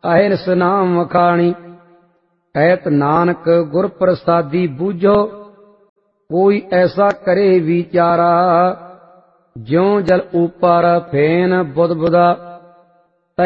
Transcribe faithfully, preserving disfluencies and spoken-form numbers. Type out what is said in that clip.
ਅਹਿਰਸ ਨਾਮ ਵਖਾਣੀ। ਕਹਿਤ ਨਾਨਕ ਗੁਰ ਪ੍ਰਸਾਦੀ ਬੂਝੋ, ਕੋਈ ਐਸਾ ਕਰੇ ਵਿਚਾਰਾ। ਜਿਉ ਜਲ ਉਪਰ ਫੇਨ ਬੁਧ ਬੁਦਾ,